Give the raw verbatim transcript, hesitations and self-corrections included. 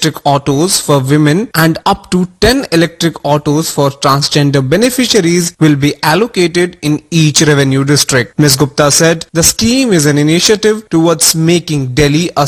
electric autos for women and up to ten electric autos for transgender beneficiaries will be allocated in each revenue district. Miz Gupta said the scheme is an initiative towards making Delhi a